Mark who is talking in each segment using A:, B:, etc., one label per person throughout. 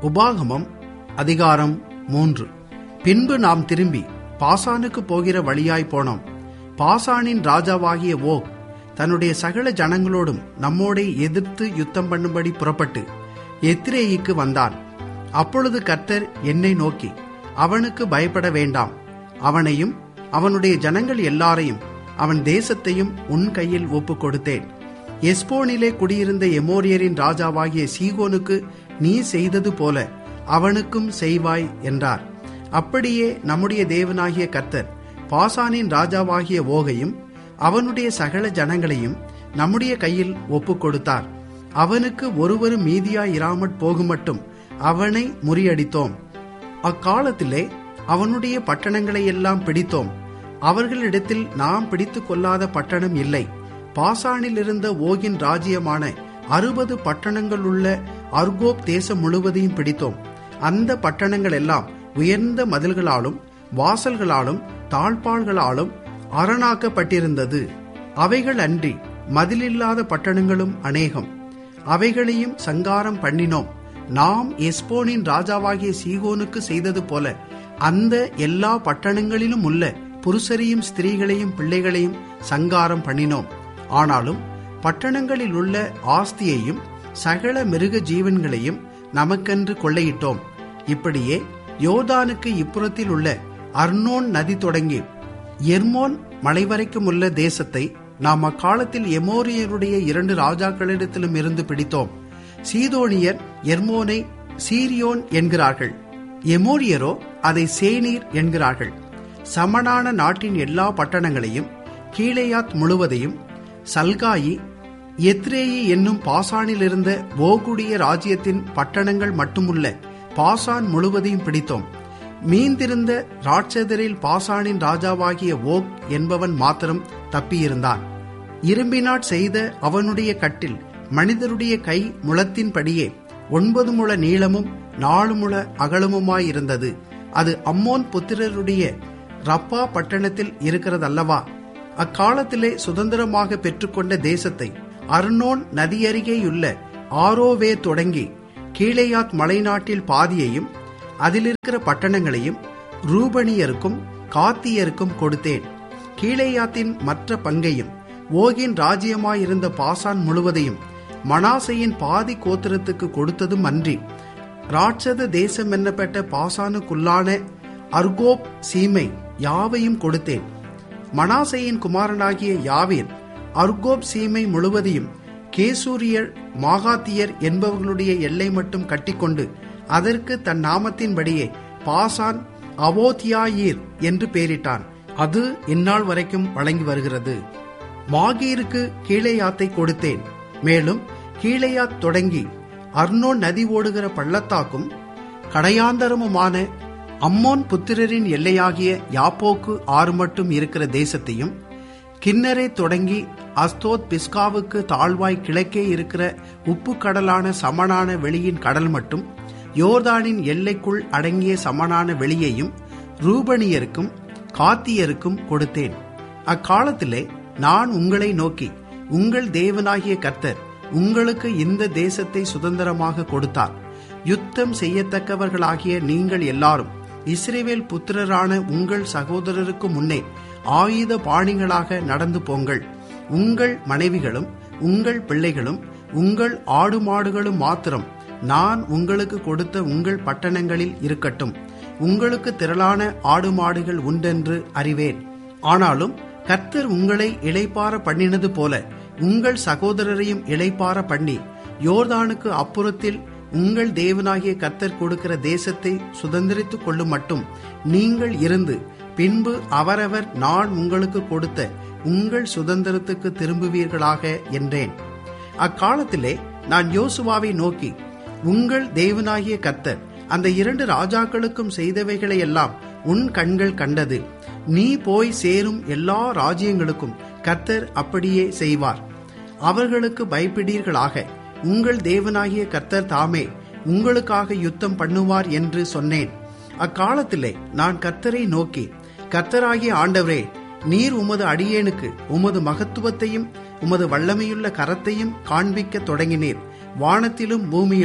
A: உபாகமம் அதிகாரம் 3. பின்பு நாம் திரும்பி பாசானுக்கு போகிற வழியாய் போனோம். பாசானின் ராஜாவாகிய ஓக் தன்னுடைய சகல ஜனங்களோடும் நம்மோடே எதிர்த்து யுத்தம் பண்ணும்படி புறப்பட்டு எத்ரேயிக்கு வந்தான். அப்பொழுது கர்த்தர் என்னை நோக்கி, அவனுக்கு பயப்பட வேண்டாம், அவனையும் அவனுடைய ஜனங்கள் எல்லாரையும் அவன் தேசத்தையும் உன் கையில் ஒப்புக் கொடுத்தேன். எஸ்போனிலே குடியிருந்த எமோரியரின் ராஜாவாகிய சீகோனுக்கு நீ செய்தது போல அவனுக்கும் செய்வாய் என்றார். அப்படியே நம்முடைய தேவனாகிய கர்த்தர் பாசானின் ராஜாவாகிய ஓகையும் அவனுடைய சகல ஜனங்களையும் நம்முடைய கையில் ஒப்புக் கொடுத்தார். அவனுக்கு ஒருவரும் மீதியாய் இராமற் போகுமட்டும் அவனை முறியடித்தோம். அக்காலத்திலே அவனுடைய பட்டணங்களை எல்லாம் பிடித்தோம். அவர்களிடத்தில் நாம் பிடித்து கொள்ளாத பட்டணம் இல்லை. பாசானில் இருந்த ஓகின் ராஜ்யமான 60 பட்டணங்கள் உள்ள அர்கோப் தேசம் முழுவதையும் பிடித்தோம். அந்த பட்டணங்கள் எல்லாம் உயர்ந்த மதில்களாலும் வாசல்களாலும் தாழ்பாள்களாலும் அரணாக்கப்பட்டிருந்தது. அவைகள் அன்றி மதிலில்லாத பட்டணங்களும் அநேகம். அவைகளையும் சங்காரம் பண்ணினோம். நாம் எஸ்போனின் ராஜாவாகிய சீகோனுக்கு செய்தது போல அந்த எல்லா பட்டணங்களிலும் உள்ள புருஷரையும் ஸ்திரீகளையும் பிள்ளைகளையும் சங்காரம் பண்ணினோம். ஆனாலும் பட்டணங்களில் உள்ள ஆஸ்தியையும் சகல மிருக ஜீவன்களையும் நமக்கென்று கொள்ளையிட்டோம். இப்படியே யோர்தானுக்கு இப்புறத்தில் உள்ள அர்னோன் நதி தொடங்கி எர்மோன் மலை வரைக்கும் உள்ள தேசத்தை நாம் அக்காலத்தில் எமோரியருடைய 2 ராஜாக்களிடத்திலும் இருந்து பிடித்தோம். சீதோனியர் எர்மோனை சீரியோன் என்கிறார்கள், எமோரியரோ அதை சேனீர் என்கிறார்கள். சமனான நாட்டின் எல்லா பட்டணங்களையும் கீலேயாத் முழுவதையும் சல்காயி எத்ரேயி என்னும் பாசானில் இருந்த ஓகுடைய ராஜ்யத்தின் பட்டணங்கள் மட்டுமுள்ள பாசான் முழுவதையும் பிடித்தோம். மீந்திருந்த ராட்சதரில் பாசானின் ராஜாவாகிய ஓக் என்பவன் மாத்திரம் தப்பியிருந்தான். இரும்பினாட் செய்த அவனுடைய கட்டில் மனிதருடைய கை முழத்தின்படியே 9 முழ நீளமும் 4 முழ அகலமுமாயிருந்தது. அது அம்மோன் புத்திரருடைய ரப்பா பட்டணத்தில் இருக்கிறதல்லவா? அக்காலத்திலே சுதந்திரமாக பெற்றுக்கொண்ட தேசத்தை அர்னோன் நதியருகேயுள்ள ஆரோவே தொடங்கி கீலேயாத் மலைநாட்டில் பாதியையும் அதிலிருக்கிற பட்டணங்களையும் ரூபனியருக்கும் காத்தியருக்கும் கொடுத்தேன். கீலேயாத்தின் மற்ற பங்கையும் ஓகின் ராஜ்யமாயிருந்த பாசான் முழுவதையும் மனாசையின் பாதி கோத்திரத்துக்கு கொடுத்ததும் அன்றி ராட்சத தேசம் என்னப்பட்ட பாசானுக்குள்ளான அர்கோப் சீமை யாவையும் கொடுத்தேன். மனாசையின் குமாரனாகிய யாவீர் அர்கோப் சீமை முழுவதையும் கேசூரியர் மாகாத்தியர் என்பவர்களுடைய எல்லை மட்டும் கட்டிக்கொண்டு அதற்கு தன் நாமத்தின்படியே பாசான் அவோத்தியாயீர் என்று பெயரிட்டான். அது இந்நாள் வரைக்கும் வழங்கி வருகிறது. மாகீருக்கு கீலேயாத்தை கொடுத்தேன். மேலும் கீலேயாத் தொடங்கி அர்னோன் நதி ஓடுகிற பள்ளத்தாக்கும் கடையாந்தரமுமான அம்மோன் புத்திரரின் எல்லையாகிய யாப்போக்கு ஆறு மட்டும் இருக்கிற தேசத்தையும், கின்னரை தொடங்கி அஸ்தோத் பிஸ்காவுக்கு தாழ்வாய் கிழக்கே இருக்கிற உப்பு கடலான சமனான வெளியின் கடல் மட்டும் யோர்தானின் எல்லைக்குள் அடங்கிய சமனான வெளியையும் ரூபனியருக்கும் காத்தியருக்கும் கொடுத்தேன். அக்காலத்திலே நான் உங்களை நோக்கி, உங்கள் தேவனாகிய கர்த்தர் உங்களுக்கு இந்த தேசத்தை சுதந்திரமாக கொடுத்தார். யுத்தம் செய்யத்தக்கவர்களாகிய நீங்கள் எல்லாரும் இஸ்ரவேல் புத்திரரான உங்கள் சகோதரருக்கு முன்னே ஆயுத பாணிகளாக நடந்து போங்கள். உங்கள் மனைவிகளும் உங்கள் பிள்ளைகளும் உங்கள் ஆடு மாடுகளும் மாத்திரம் நான் உங்களுக்கு கொடுத்த உங்கள் பட்டணங்களில் இருக்கட்டும். உங்களுக்கு திரளான ஆடு மாடுகள் உண்டென்று அறிவேன். ஆனாலும் கர்த்தர் உங்களை இளைப்பாற பண்ணினது போல உங்கள் சகோதரரையும் இளைப்பாற பண்ணி யோர்தானுக்கு அப்புறத்தில் உங்கள் தேவனாகிய கர்த்தர் கொடுக்கிற தேசத்தை சுதந்திரித்துக் கொள்ளும் மட்டும் நீங்கள் இருந்து பின்பு அவரவர் நான் உங்களுக்கு கொடுத்த உங்கள் சுதந்திரத்துக்கு திரும்புவீர்களாக என்றேன். அக்காலத்திலே நான் யோசுவாவை நோக்கி, உங்கள் தேவனாகிய கர்த்தர் அந்த 2 ராஜாக்களுக்கும் செய்தவைகளை எல்லாம் உன் கண்கள் கண்டது. நீ போய் சேரும் எல்லா ராஜ்யங்களுக்கும் கர்த்தர் அப்படியே செய்வார். அவர்களுக்கு பயப்படீர்களாக. உங்கள் தேவனாகிய கர்த்தர் தாமே உங்களுக்காக யுத்தம் பண்ணுவார் என்று சொன்னேன். அக்காலத்திலே நான் கர்த்தரை நோக்கி, கர்த்தராகிய ஆண்டவரே, நீர் உமது அடியேனுக்கு உமது மகத்துவத்தையும் உமது வல்லமையுள்ள கரத்தையும் காண்பிக்க தொடங்கினீர். வானத்திலும் பூமியிலும்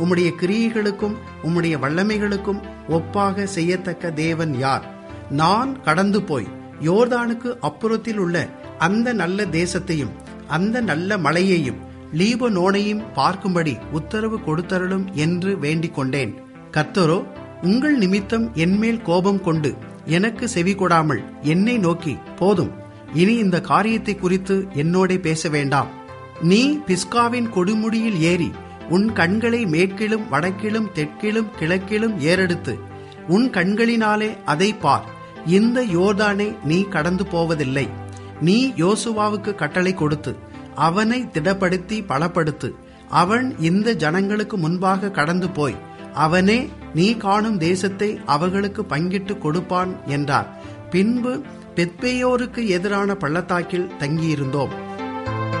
A: உம்முடைய கிரியைகளுக்கும் உம்முடைய வல்லமைகளுக்கும் ஒப்பாக செய்யத்தக்க தேவன் யார்? நான் கடந்து போய் யோர்தானுக்கு அப்புறத்தில் உள்ள அந்த நல்ல தேசத்தையும் அந்த நல்ல மலையையும் லீபனோனையும் பார்க்கும்படி உத்தரவு கொடுத்தருளும் என்று வேண்டிக் கொண்டேன். கர்த்தரோ உங்கள் நிமித்தம் என்மேல் கோபம் கொண்டு எனக்கு செவி கொடாமல் என்னை நோக்கி, போதும், இனி இந்த காரியத்தை குறித்து என்னோட பேச வேண்டாம். நீ பிஸ்காவின் கொடுமுடியில் ஏறி உன் கண்களை மேற்கிலும் வடக்கிலும் தெற்கிலும் கிழக்கிலும் ஏறெடுத்து உன் கண்களினாலே அதை பார். இந்த யோர்தானை நீ கடந்து போவதில்லை. நீ யோசுவாவுக்கு கட்டளை கொடுத்து அவனை திடப்படுத்தி பலப்படுத்து. அவன் இந்த ஜனங்களுக்கு முன்பாக கடந்து போய் அவனே நீ காணும் தேசத்தை அவர்களுக்கு பங்கிட்டு கொடுப்பான் என்றார். பின்பு பெத்பேயோருக்கு எதிரான பள்ளத்தாக்கில் தங்கியிருந்தோம்.